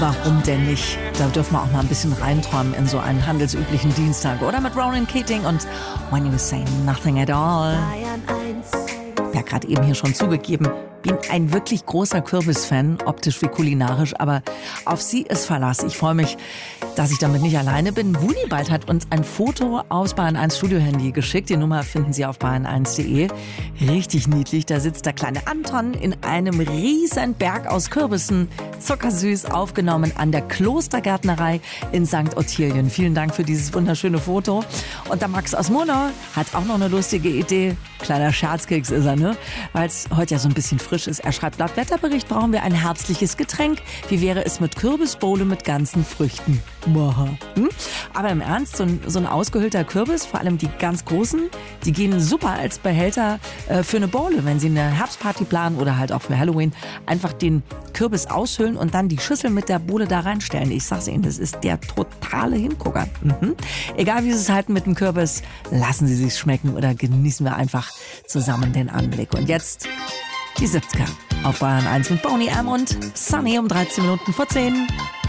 Warum denn nicht? Da dürfen wir auch mal ein bisschen reinträumen in so einen handelsüblichen Dienstag. Oder mit Ronan Keating und When You Say Nothing at All. Ja, gerade eben hier schon zugegeben, bin ein wirklich großer Kürbis-Fan, optisch wie kulinarisch, aber auf Sie ist Verlass. Ich freue mich, dass ich damit nicht alleine bin. Wunibald hat uns ein Foto aus Bayern 1 Studio-Handy geschickt. Die Nummer finden Sie auf bayern1.de. Richtig niedlich, da sitzt der kleine Anton in einem riesen Berg aus Kürbissen, zuckersüß, aufgenommen an der Klostergärtnerei in St. Ottilien. Vielen Dank für dieses wunderschöne Foto. Und der Max aus Murnau hat auch noch eine lustige Idee. Kleiner Scherzkeks ist er, ne? Weil es heute ja so ein bisschen frisch ist. Er schreibt, laut Wetterbericht brauchen wir ein herbstliches Getränk. Wie wäre es mit Kürbisbowle mit ganzen Früchten? Aber im Ernst, so ein ausgehöhlter Kürbis, vor allem die ganz großen, die gehen super als Behälter für eine Bowle, wenn Sie eine Herbstparty planen oder halt auch für Halloween. Einfach den Kürbis aushöhlen und dann die Schüssel mit der Bowle da reinstellen. Ich sag's Ihnen, das ist der totale Hingucker. Egal wie Sie es halten mit dem Kürbis, lassen Sie sich's schmecken oder genießen wir einfach zusammen den Anblick. Und jetzt die 70er auf Bayern 1 mit Boney M. und Sunny um 13 Minuten vor 10.